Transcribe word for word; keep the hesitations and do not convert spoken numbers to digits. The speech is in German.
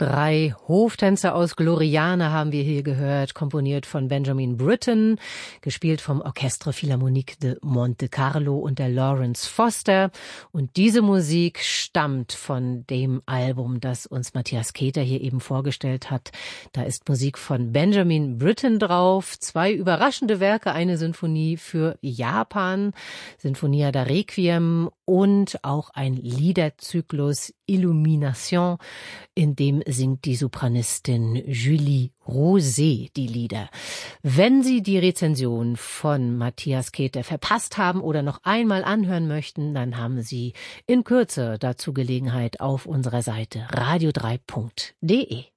Drei Hoftänzer aus Gloriana haben wir hier gehört, komponiert von Benjamin Britten, gespielt vom Orchestre Philharmonique de Monte Carlo und der Lawrence Foster. Und diese Musik stammt von dem Album, das uns Matthias Keter hier eben vorgestellt hat. Da ist Musik von Benjamin Britten drauf, zwei überraschende Werke, eine Sinfonie für Japan, Sinfonia da Requiem, und auch ein Liederzyklus Illumination, in dem singt die Sopranistin Julie Rosé die Lieder. Wenn Sie die Rezension von Matthias Keter verpasst haben oder noch einmal anhören möchten, dann haben Sie in Kürze dazu Gelegenheit auf unserer Seite radio drei punkt de.